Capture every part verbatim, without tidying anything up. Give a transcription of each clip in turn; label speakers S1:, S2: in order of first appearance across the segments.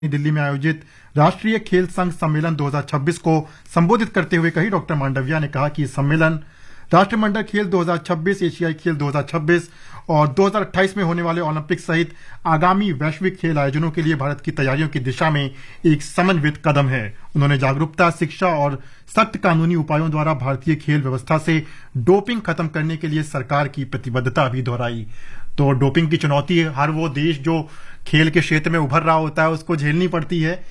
S1: दिल्ली में आयोजित राष्ट्रीय खेल संघ सम्मेलन दो हज़ार छब्बीस को संबोधित करते हुए कही। डॉक्टर मांडविया ने कहा कि सम्मेलन राष्ट्रमंडल खेल दो हज़ार छब्बीस, एशियाई खेल दो हज़ार छब्बीस और दो हज़ार अट्ठाईस में होने वाले ओलंपिक सहित आगामी वैश्विक खेल आयोजनों के लिए भारत की तैयारियों की दिशा में एक समन्वित कदम है। उन्होंने जागरूकता, शिक्षा और सख्त कानूनी उपायों द्वारा भारतीय खेल व्यवस्था से डोपिंग खत्म करने के लिए सरकार की प्रतिबद्धता भी दोहराई। तो डोपिंग की चुनौती हर वो देश जो खेल के क्षेत्र में उभर रहा होता है उसको झेलनी पड़ती है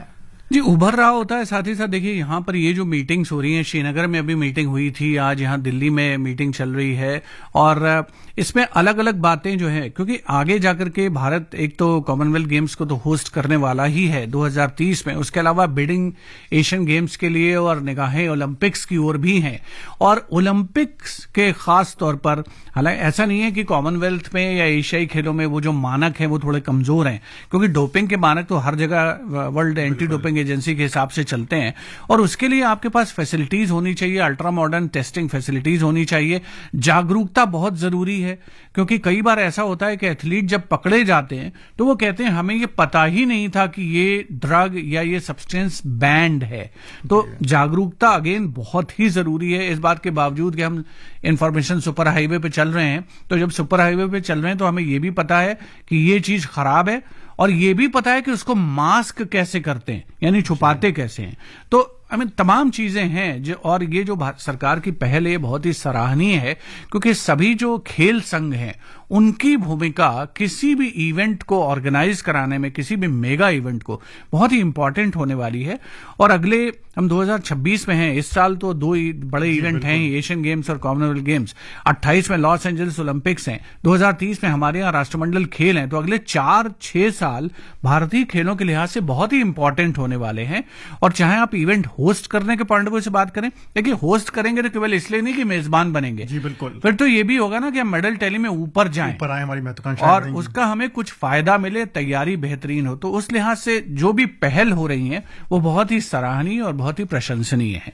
S2: जी, उभर रहा होता है। साथ ही साथ देखिए यहाँ पर ये जो मीटिंग्स हो रही हैं, श्रीनगर में अभी मीटिंग हुई थी, आज यहाँ दिल्ली में मीटिंग चल रही है और इसमें अलग अलग बातें जो है, क्योंकि आगे जाकर के भारत एक तो कॉमनवेल्थ गेम्स को तो होस्ट करने वाला ही है दो हज़ार तीस में, उसके अलावा बिडिंग एशियन गेम्स के लिए और निगाहें ओलंपिक्स की ओर भी हैं। और ओलंपिक्स के खास तौर पर, हालांकि ऐसा नहीं है कि कॉमनवेल्थ में या एशियाई खेलों में वो जो मानक हैं वो थोड़े कमजोर हैं, क्योंकि डोपिंग के मानक तो हर जगह वर्ल्ड एंटी डोपिंग एजेंसी के हिसाब से चलते हैं और उसके लिए आपके पास फैसिलिटीज होनी चाहिए, अल्ट्रा मॉडर्न टेस्टिंग फैसिलिटीज होनी चाहिए। जागरूकता बहुत जरूरी है, क्योंकि कई बार ऐसा होता है कि एथलीट जब पकड़े जाते हैं तो वो कहते हैं हमें ये पता ही नहीं था कि ये ड्रग या ये सब्सटेंस बैंड है। तो जागरूकता अगेन बहुत ही जरूरी है। इस बात के बावजूद कि हम इंफॉर्मेशन सुपर हाईवे पे चल रहे हैं, तो जब सुपर हाईवे पे चल रहे हैं तो हमें ये भी पता है कि ये चीज खराब है और ये भी पता है कि उसको मास्क कैसे करते हैं, यानी छुपाते कैसे हैं। तो आई मीन तमाम चीजें हैं जो, और ये जो सरकार की पहल है बहुत ही सराहनीय है, क्योंकि सभी जो खेल संघ हैं उनकी भूमिका किसी भी इवेंट को ऑर्गेनाइज कराने में, किसी भी मेगा इवेंट को, बहुत ही इंपॉर्टेंट होने वाली है। और अगले हम दो हज़ार छब्बीस में हैं, इस साल तो दो बड़े इवेंट हैं, एशियन गेम्स और कॉमनवेल्थ गेम्स। अट्ठाईस में लॉस एंजल्स ओलंपिक्स हैं, दो हज़ार तीस में हमारे यहाँ राष्ट्रमंडल खेल हैं। तो अगले चार छह साल भारतीय खेलों के लिहाज से बहुत ही इंपॉर्टेंट होने वाले हैं। और चाहे आप इवेंट होस्ट करने के पॉइंट ऑफ व्यू से बात करें, देखिए होस्ट करेंगे तो केवल इसलिए नहीं कि मेजबान बनेंगे, जी बिल्कुल, फिर तो ये भी होगा ना कि हम मेडल टैली में ऊपर जाएं,
S1: ऊपर आए, हमारी महत्वाकांक्षा
S2: और उसका हमें कुछ फायदा मिले, तैयारी बेहतरीन हो। तो उस लिहाज से जो भी पहल हो रही है वो बहुत ही सराहनीय और बहुत ही प्रशंसनीय है।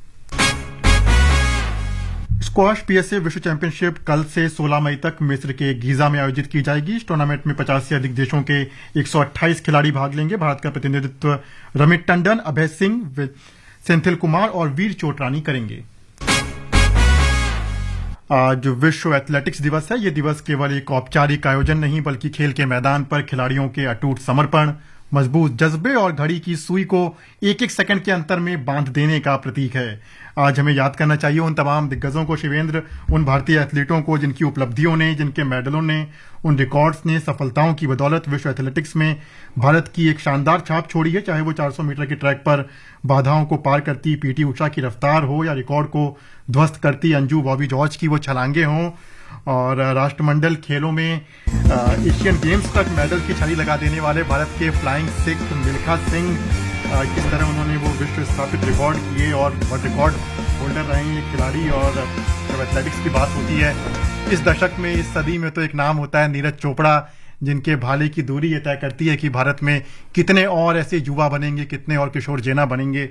S1: स्क्वाश पीएसए विश्व चैंपियनशिप कल से सोलह मई तक मिस्र के गीजा में आयोजित की जाएगी। इस टूर्नामेंट में पचास से अधिक देशों के एक सौ अट्ठाईस खिलाड़ी भाग लेंगे। भारत का प्रतिनिधित्व रमित टंडन, अभय सिंह, सेंथिल कुमार और वीर चोटरानी करेंगे। आज विश्व एथलेटिक्स दिवस है। ये दिवस केवल एक औपचारिक आयोजन नहीं, बल्कि खेल के मैदान पर खिलाड़ियों के अटूट समर्पण, मजबूत जज्बे और घड़ी की सुई को एक एक सेकंड के अंतर में बांध देने का प्रतीक है। आज हमें याद करना चाहिए उन तमाम दिग्गजों को, शिवेंद्र, उन भारतीय एथलीटों को जिनकी उपलब्धियों ने, जिनके मेडलों ने, उन रिकॉर्ड्स ने, सफलताओं की बदौलत विश्व एथलेटिक्स में भारत की एक शानदार छाप छोड़ी है। चाहे वो चार सौ मीटर के ट्रैक पर बाधाओं को पार करती पीटी उषा की रफ्तार हो, या रिकॉर्ड को ध्वस्त करती अंजू बॉबी जॉर्ज की वो छलांगे हों, और राष्ट्रमंडल खेलों में एशियन गेम्स तक मेडल की छड़ी लगा देने वाले भारत के फ्लाइंग सिख मिल्खा सिंह, किस तरह उन्होंने वो विश्व स्थापित रिकॉर्ड किए और वर्ल्ड रिकॉर्ड होल्डर रहे हैं ये खिलाड़ी। और जब एथलेटिक्स की बात होती है इस दशक में, इस सदी में, तो एक नाम होता है नीरज चोपड़ा, जिनके भाले की दूरी ये तय करती है कि भारत में कितने और ऐसे युवा बनेंगे, कितने और किशोर जेना बनेंगे।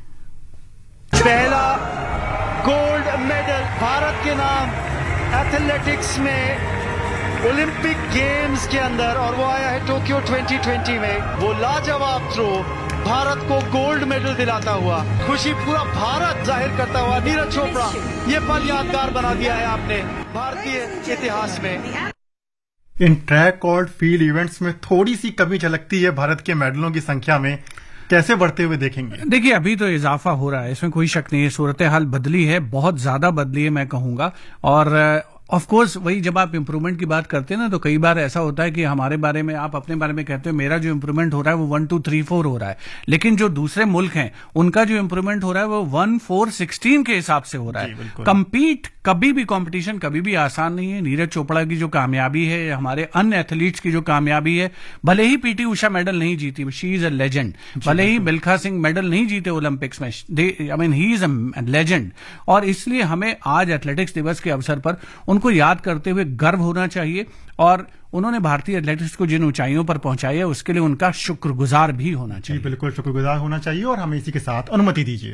S3: पहला गोल्ड मेडल भारत के नाम एथलेटिक्स में ओलंपिक गेम्स के अंदर, और वो आया है टोक्यो दो हज़ार बीस में। वो लाजवाब थ्रो भारत को गोल्ड मेडल दिलाता हुआ, खुशी पूरा भारत जाहिर करता हुआ, नीरज चोपड़ा, ये पल यादगार बना दिया है आपने भारतीय इतिहास में।
S1: इन ट्रैक और फील्ड इवेंट्स में थोड़ी सी कमी झलकती है भारत के मेडलों की संख्या में, कैसे बढ़ते हुए देखेंगे?
S2: देखिए अभी तो इजाफा हो रहा है, इसमें कोई शक नहीं है। सूरत हाल बदली है, बहुत ज्यादा बदली है मैं कहूंगा। और ऑफ कोर्स वही जब आप इंप्रूवमेंट की बात करते हैं ना, तो कई बार ऐसा होता है कि हमारे बारे में, आप अपने बारे में कहते हो मेरा जो इंप्रूवमेंट हो रहा है वो वन टू थ्री फोर हो रहा है, लेकिन जो दूसरे मुल्क हैं उनका जो इंप्रूवमेंट हो रहा है वो वन फोर सिक्सटीन के हिसाब से हो रहा है। कंपीट कभी भी, कंपटीशन कभी भी आसान नहीं है। नीरज चोपड़ा की जो कामयाबी है, हमारे अन्य एथलीट्स की जो कामयाबी है, भले ही पीटी उषा मेडल नहीं जीती, शी इज अ लेजेंड, भले ही मिल्खा सिंह मेडल नहीं जीते ओलंपिक्स में, I mean he is a legend. और इसलिए हमें आज एथलेटिक्स दिवस के अवसर पर उनको याद करते हुए गर्व होना चाहिए, और उन्होंने भारतीय एथलेटिक्स को जिन ऊंचाइयों पर पहुंचाया उसके लिए उनका शुक्रगुजार भी होना चाहिए।
S1: जी बिल्कुल, शुक्रगुजार होना चाहिए। और हमें इसी के साथ अनुमति दीजिए।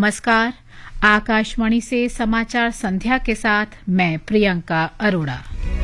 S4: नमस्कार, आकाशवाणी से समाचार संध्या के साथ मैं प्रियंका अरोड़ा।